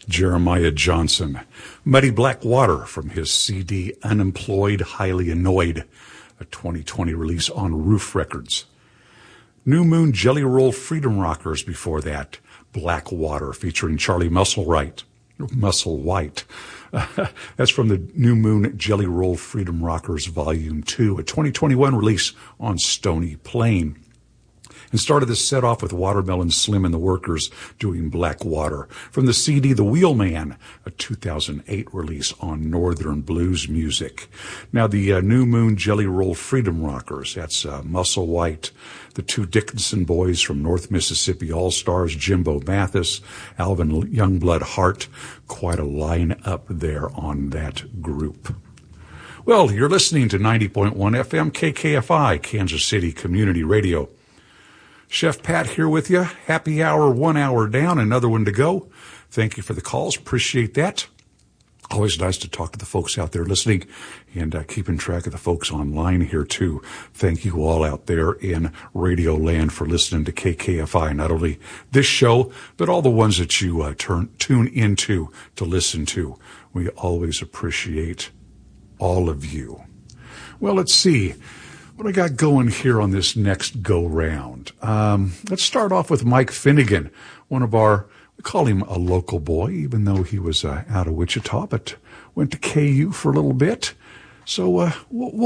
Jeremiah Johnson. Muddy Black Water from his CD Unemployed, Highly Annoyed, a 2020 release on Roof Records. New Moon Jelly Roll Freedom Rockers before that. Black Water featuring Charlie Musselwhite. That's from the New Moon Jelly Roll Freedom Rockers Volume 2, a 2021 release on Stony Plain. And started this set off with Watermelon Slim and the Workers doing Black Water from the CD The Wheelman, a 2008 release on Northern Blues Music. Now the New Moon Jelly Roll Freedom Rockers, that's Musselwhite, the two Dickinson boys from North Mississippi All-Stars, Jimbo Mathis, Alvin Youngblood Hart, quite a lineup there on that group. Well, you're listening to 90.1 FM KKFI, Kansas City Community Radio. Chef Pat here with you. Happy hour, 1 hour down, another one to go. Thank you for the calls. Appreciate that. Always nice to talk to the folks out there listening and keeping track of the folks online here too. Thank you all out there in Radio Land for listening to KKFI, not only this show, but all the ones that you tune into to listen to. We always appreciate all of you. Well, let's see what I got going here on this next go-round. Let's start off with Mike Finnegan, one of our, we call him a local boy, even though he was out of Wichita, but went to KU for a little bit. So we'll